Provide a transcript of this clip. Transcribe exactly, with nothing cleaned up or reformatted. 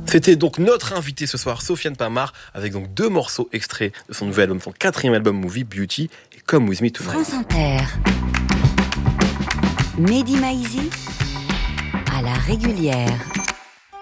C'était donc notre invitée ce soir, Sofiane Pamart, avec donc deux morceaux extraits de son nouvel album, son quatrième album Movie, Beauty et Come With Me Tonight. France Inter. Mehdi Maizi à la régulière.